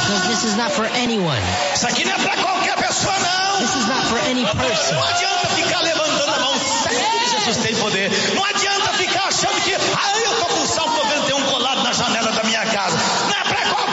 Because this is not for anyone. Isso aqui não é para qualquer pessoa, não. This is not for any person. Não adianta ficar levantando a mão. Jesus tem poder. Não adianta ficar achando que, eu tô